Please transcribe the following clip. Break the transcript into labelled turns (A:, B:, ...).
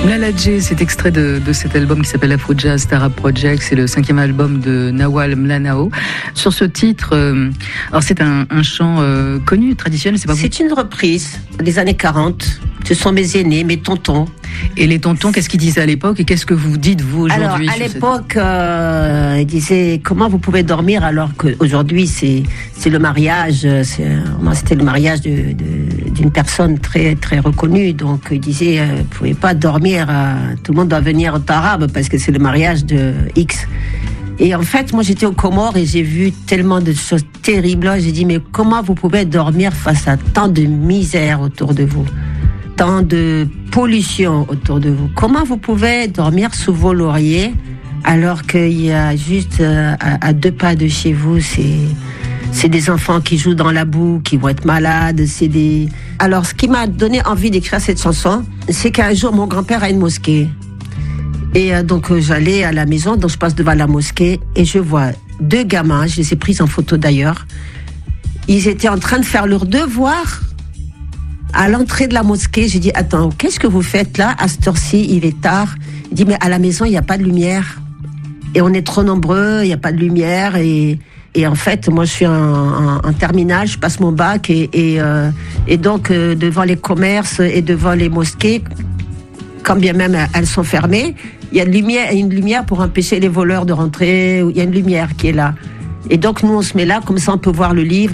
A: Mlaladje, c'est extrait de cet album qui s'appelle Afro Jazz Tara Project. C'est le 5e album de Nawal Mlanao. Sur ce titre, alors c'est un chant connu, traditionnel, c'est pas vous?
B: C'est une reprise des années 40. Ce sont mes aînés, mes tontons.
A: Et les tontons, qu'est-ce qu'ils disaient à l'époque et qu'est-ce que vous dites vous aujourd'hui?
B: Alors, à l'époque, ils disaient comment vous pouvez dormir alors qu'aujourd'hui c'est le mariage. C'était le mariage d'une personne très très reconnue. Donc ils disaient vous pouvez pas dormir. Tout le monde doit venir au Tarab parce que c'est le mariage de X. Et en fait, moi j'étais aux Comores et j'ai vu tellement de choses terribles. J'ai dit mais comment vous pouvez dormir face à tant de misère autour de vous? Tant de pollution autour de vous. Comment vous pouvez dormir sous vos lauriers alors qu'il y a juste à 2 pas de chez vous, c'est des enfants qui jouent dans la boue, qui vont être malades. Alors, ce qui m'a donné envie d'écrire cette chanson, c'est qu'un jour, mon grand-père a une mosquée. Et donc, j'allais à la maison, donc je passe devant la mosquée et je vois 2 gamins, je les ai pris en photo d'ailleurs. Ils étaient en train de faire leur devoir à l'entrée de la mosquée. J'ai dit, attends, qu'est-ce que vous faites là? À cette heure-ci, il est tard. Il dit, mais à la maison, il n'y a pas de lumière. Et on est trop nombreux, il n'y a pas de lumière. Et en fait, moi, je suis en terminale, je passe mon bac. Et donc, devant les commerces et devant les mosquées, quand bien même elles sont fermées, il y a une lumière pour empêcher les voleurs de rentrer. Il y a une lumière qui est là. Et donc, nous, on se met là, comme ça, on peut voir le livre.